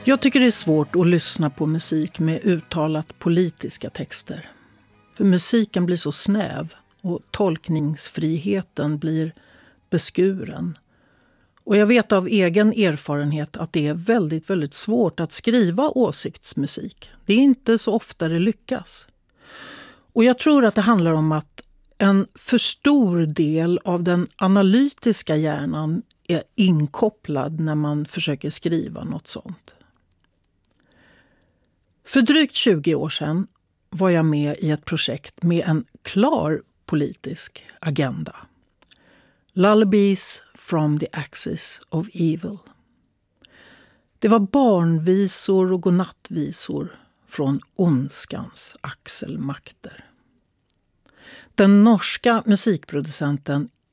Jag tycker det är svårt att lyssna på musik med uttalat politiska texter. För musiken blir så snäv och tolkningsfriheten blir beskuren. Och jag vet av egen erfarenhet att det är väldigt, väldigt svårt att skriva åsiktsmusik. Det är inte så ofta det lyckas. Och jag tror att det handlar om att en för stor del av den analytiska hjärnan är inkopplad när man försöker skriva något sånt. För drygt 20 år sedan var jag med i ett projekt med en klar politisk agenda. Lullabies from the Axis of Evil. Det var barnvisor och godnattvisor från ondskans axelmakter. Den norska musikproducenten